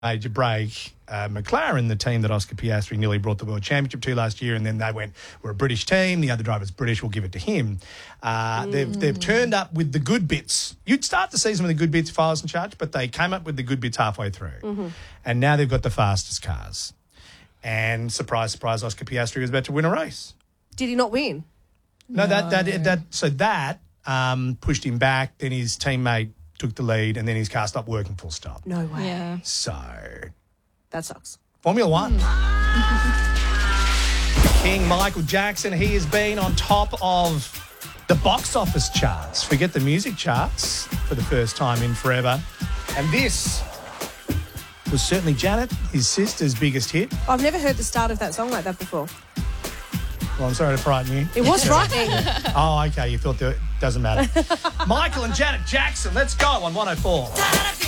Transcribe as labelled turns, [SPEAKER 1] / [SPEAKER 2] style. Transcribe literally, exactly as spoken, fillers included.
[SPEAKER 1] major break. Uh, McLaren, the team that Oscar Piastri nearly brought the World Championship to last year, and then they went, we're a British team, the other driver's British, we'll give it to him. Uh, mm. they've, they've turned up with the good bits. You'd start the season with the good bits if I was in charge, but they came up with the good bits halfway through. Mm-hmm. And now they've got the fastest cars. And surprise, surprise, Oscar Piastri was about to win a race.
[SPEAKER 2] Did he not win?
[SPEAKER 1] No, no. that, that, that, so that um, pushed him back, then his teammate took the lead, and then his car stopped working full stop.
[SPEAKER 2] No way.
[SPEAKER 3] Yeah.
[SPEAKER 1] So...
[SPEAKER 2] that sucks.
[SPEAKER 1] Formula One. King Michael Jackson, he has been on top of the box office charts. Forget the music charts for the first time in forever. And this was certainly Janet, his sister's biggest hit.
[SPEAKER 2] I've never heard the start of that song like that before.
[SPEAKER 1] Well, I'm sorry to frighten you.
[SPEAKER 2] It was frightening.
[SPEAKER 1] Oh, okay. You thought that doesn't matter. Michael and Janet Jackson, let's go on one oh four.